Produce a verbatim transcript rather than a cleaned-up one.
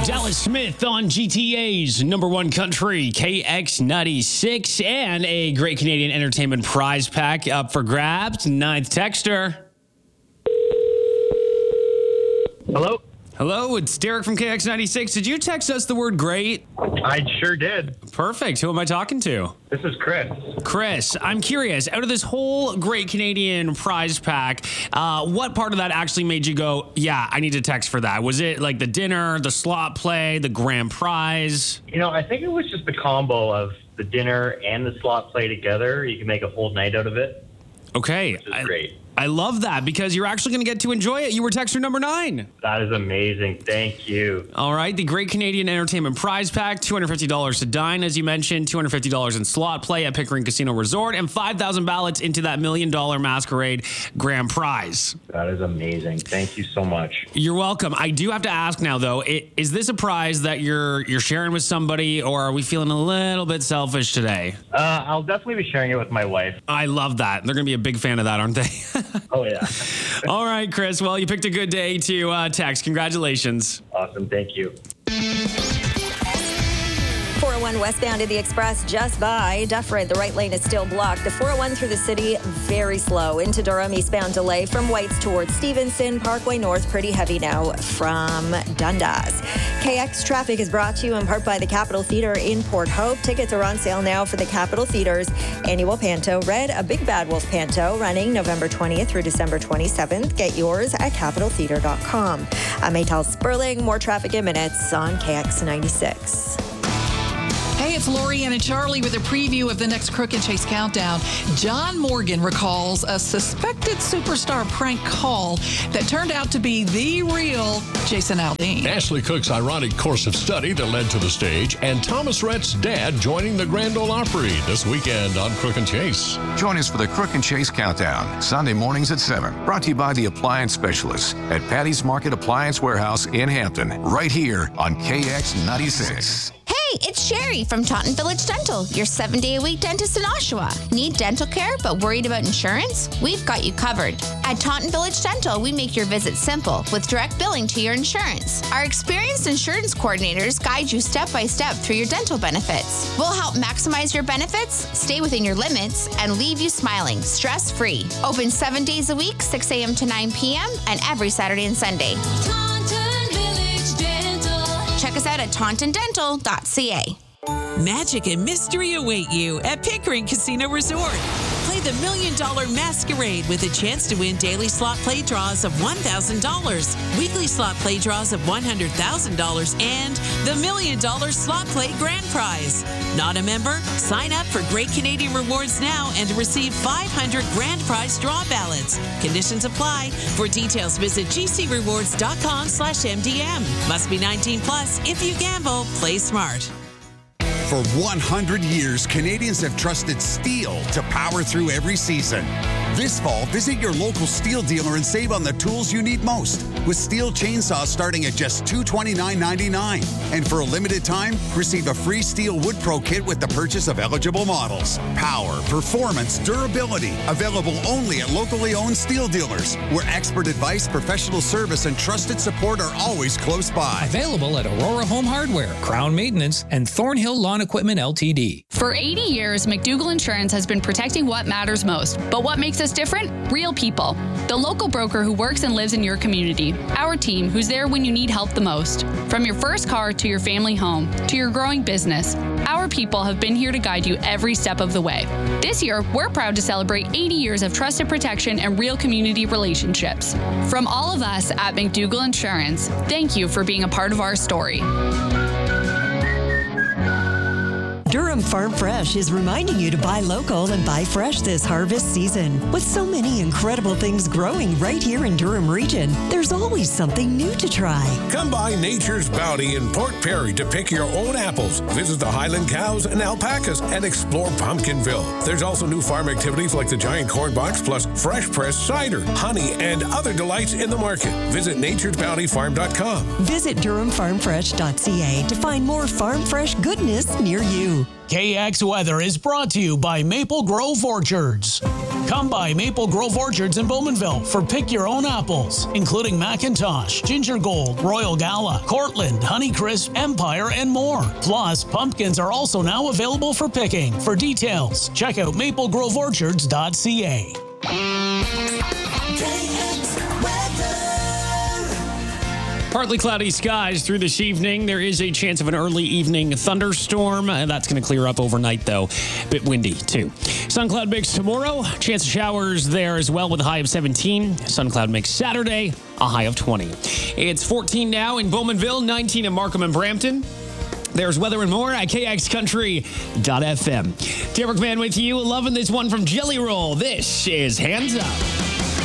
Dallas Smith on G T A's number one country, K X ninety-six, and a Great Canadian Entertainment prize pack up for grabs. Ninth texter. Hello? Hello, it's Derek from K X ninety-six. Did you text us the word great? I sure did. Perfect. Who am I talking to? This is Chris. Chris, I'm curious, out of this whole Great Canadian prize pack, uh, what part of that actually made you go, yeah, I need to text for that? Was it like the dinner, the slot play, the grand prize? You know, I think it was just the combo of the dinner and the slot play together. You can make a whole night out of it. Okay. Which is I, great. I love that because you're actually going to get to enjoy it. You were texter number nine. That is amazing. Thank you. All right. The Great Canadian Entertainment prize pack, two hundred fifty dollars to dine, as you mentioned, two hundred fifty dollars in slot play at Pickering Casino Resort, and five thousand ballots into that million dollar masquerade grand prize. That is amazing. Thank you so much. You're welcome. I do have to ask now, though, it, is this a prize that you're you're sharing with somebody, or are we feeling a little bit selfish today? Uh, I'll definitely be sharing it with my wife. I love that. They're going to be a big fan of that, aren't they? Oh, yeah. All right, Chris. Well, you picked a good day to uh, text. Congratulations. Awesome. Thank you. four oh one westbound in the Express just by Dufferin. The right lane is still blocked. The four oh one through the city, very slow. Into Durham, eastbound delay from Whites towards Stevenson. Parkway North, pretty heavy now from Dundas. K X traffic is brought to you in part by the Capitol Theatre in Port Hope. Tickets are on sale now for the Capitol Theatre's annual Panto Red, a Big Bad Wolf Panto, running November twentieth through December twenty-seventh. Get yours at capitol theatre dot com. I'm Maytal Sperling. More traffic in minutes on K X ninety-six. Hey, it's Lori and Charlie with a preview of the next Crook and Chase Countdown. John Morgan recalls a suspected superstar prank call that turned out to be the real Jason Aldean. Ashley Cook's ironic course of study that led to the stage, and Thomas Rhett's dad joining the Grand Ole Opry this weekend on Crook and Chase. Join us for the Crook and Chase Countdown, Sunday mornings at seven. Brought to you by the Appliance Specialists at Patty's Market Appliance Warehouse in Hampton, right here on K X ninety-six. Hey, it's Sherry from Taunton Village Dental, your seven-day-a-week dentist in Oshawa. Need dental care but worried about insurance? We've got you covered. At Taunton Village Dental, we make your visit simple with direct billing to your insurance. Our experienced insurance coordinators guide you step-by-step through your dental benefits. We'll help maximize your benefits, stay within your limits, and leave you smiling, stress-free. Open seven days a week, six a.m. to nine p.m., and every Saturday and Sunday. Check us out at taunton dental dot c a. Magic and mystery await you at Pickering Casino Resort. Play the Million Dollar Masquerade with a chance to win daily slot play draws of one thousand dollars, weekly slot play draws of one hundred thousand dollars, and the Million Dollar Slot Play Grand Prize. Not a member? Sign up for Great Canadian Rewards now and receive five hundred Grand Prize draw ballots. Conditions apply. For details, visit g c rewards dot com slash m d m. Must be nineteen plus. If you gamble, play smart. For one hundred years, Canadians have trusted steel to power through every season. This fall, visit your local steel dealer and save on the tools you need most, with steel chainsaws starting at just two hundred twenty-nine ninety-nine. And for a limited time, receive a free Steel Wood Pro kit with the purchase of eligible models. Power, performance, durability, available only at locally owned steel dealers, where expert advice, professional service, and trusted support are always close by. Available at Aurora Home Hardware, Crown Maintenance, and Thornhill Lawn Equipment L T D. For eighty years, McDougall Insurance has been protecting what matters most. But what makes us different? Real people. The local broker who works and lives in your community. Our team who's there when you need help the most. From your first car to your family home to your growing business, our people have been here to guide you every step of the way. This year, we're proud to celebrate eighty years of trusted protection and real community relationships. From all of us at McDougall Insurance, thank you for being a part of our story. Durham Farm Fresh is reminding you to buy local and buy fresh this harvest season. With so many incredible things growing right here in Durham region, there's always something new to try. Come by Nature's Bounty in Port Perry to pick your own apples. Visit the Highland cows and alpacas and explore Pumpkinville. There's also new farm activities like the giant corn box, plus fresh pressed cider, honey, and other delights in the market. Visit natures bounty farm dot com. Visit durham farm fresh dot c a to find more farm fresh goodness near you. K X Weather is brought to you by Maple Grove Orchards. Come by Maple Grove Orchards in Bowmanville for pick your own apples, including Macintosh, Ginger Gold, Royal Gala, Cortland, Honeycrisp, Empire, and more. Plus, pumpkins are also now available for picking. For details, check out maple grove orchards dot c a. Partly cloudy skies through this evening. There is a chance of an early evening thunderstorm. Uh, That's going to clear up overnight, though. Bit windy, too. Sun cloud mix tomorrow. Chance of showers there as well with a high of seventeen. Sun cloud mix Saturday, a high of twenty. It's fourteen now in Bowmanville, nineteen in Markham and Brampton. There's weather and more at k x country dot f m. Derek Van with you. Loving this one from Jelly Roll. This is Hands Up.